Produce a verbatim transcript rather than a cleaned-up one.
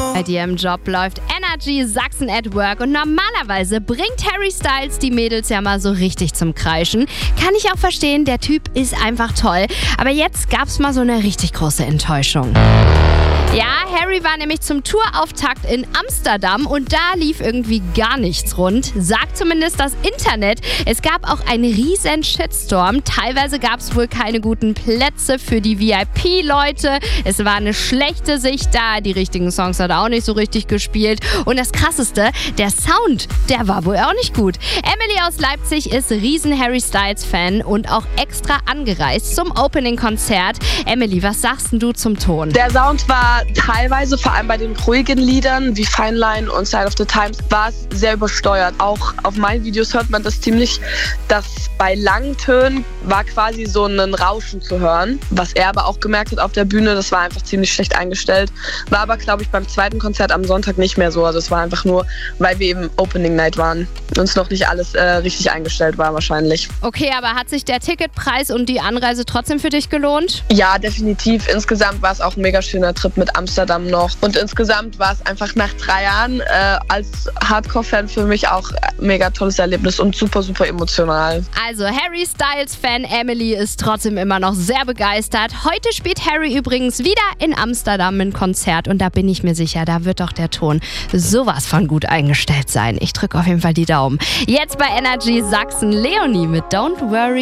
Bei dir im Job läuft Energy Sachsen at Work und normalerweise bringt Harry Styles die Mädels ja mal so richtig zum Kreischen. Kann ich auch verstehen, der Typ ist einfach toll. Aber jetzt gab's mal so eine richtig große Enttäuschung. Ja, Harry war nämlich zum Tourauftakt in Amsterdam und da lief irgendwie gar nichts rund. Sagt zumindest das Internet. Es gab auch einen riesen Shitstorm. Teilweise gab es wohl keine guten Plätze für die V I P-Leute. Es war eine schlechte Sicht da. Die richtigen Songs hat er auch nicht so richtig gespielt. Und das Krasseste, der Sound, der war wohl auch nicht gut. Emily aus Leipzig ist riesen Harry Styles-Fan und auch extra angereist zum Opening-Konzert. Emily, was sagst denn du zum Ton? Der Sound war teilweise, vor allem bei den ruhigen Liedern wie Fine Line und Side of the Times, war es sehr übersteuert. Auch auf meinen Videos hört man das ziemlich, dass bei langen Tönen war quasi so ein Rauschen zu hören. Was er aber auch gemerkt hat auf der Bühne, das war einfach ziemlich schlecht eingestellt. War aber, glaube ich, beim zweiten Konzert am Sonntag nicht mehr so. Also es war einfach nur, weil wir eben Opening Night waren und es noch nicht alles äh, richtig eingestellt war wahrscheinlich. Okay, aber hat sich der Ticketpreis und die Anreise trotzdem für dich gelohnt? Ja, definitiv. Insgesamt war es auch ein mega schöner Trip mit Amsterdam noch. Und insgesamt war es einfach nach drei Jahren äh, als Hardcore-Fan für mich auch ein mega tolles Erlebnis und super, super emotional. Also Harry Styles-Fan Emily ist trotzdem immer noch sehr begeistert. Heute spielt Harry übrigens wieder in Amsterdam ein Konzert und da bin ich mir sicher, da wird doch der Ton sowas von gut eingestellt sein. Ich drücke auf jeden Fall die Daumen. Jetzt bei Energy Sachsen Leonie mit Don't Worry.